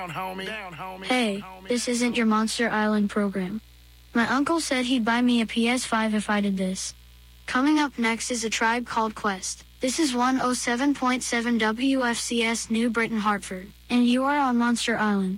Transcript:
Hey, this isn't your Monster Island program. My uncle said he'd buy me a PS5 if I did this. Coming up next is A Tribe Called Quest. This is 107.7 WFCS New Britain Hartford, and you are on Monster Island.